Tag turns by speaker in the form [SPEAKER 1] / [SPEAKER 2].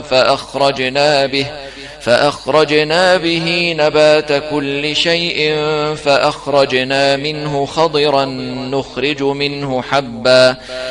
[SPEAKER 1] فأخرجنا به نبات كل شيء فأخرجنا منه خضرا نخرج منه حبا